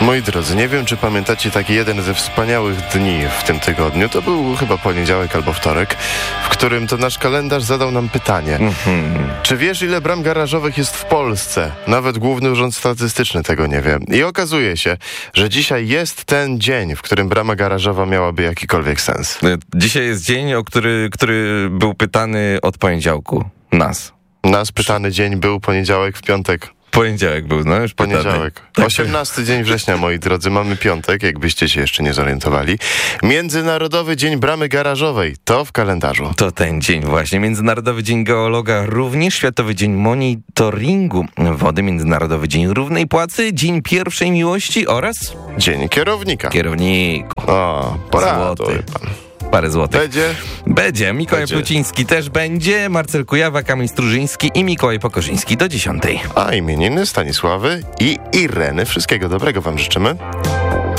Moi drodzy, nie wiem, czy pamiętacie taki jeden ze wspaniałych dni w tym tygodniu. To był chyba poniedziałek albo wtorek, w którym to nasz kalendarz zadał nam pytanie. Czy wiesz, ile bram garażowych jest w Polsce? Nawet Główny Urząd Statystyczny tego nie wie. I okazuje się, że dzisiaj jest ten dzień, w którym brama garażowa miałaby jakikolwiek sens. Dzisiaj jest dzień, o który był pytany od poniedziałku. Nas pytany dzień był poniedziałek, w piątek. Poniedziałek był, no już poniedziałek. 18 dzień września, moi drodzy, mamy piątek, jakbyście się jeszcze nie zorientowali. Międzynarodowy Dzień Bramy Garażowej, to w kalendarzu. To ten dzień właśnie. Międzynarodowy Dzień Geologa, również Światowy Dzień Monitoringu Wody, Międzynarodowy Dzień Równej Płacy, Dzień Pierwszej Miłości oraz Dzień Kierownika. O, poratuj pan. Parę złotych. Będzie. Mikołaj Pluciński też będzie, Marcel Kujawa, Kamil Strużyński i Mikołaj Pokorzyński do 10:00. A imieniny Stanisławy i Ireny. Wszystkiego dobrego wam życzymy.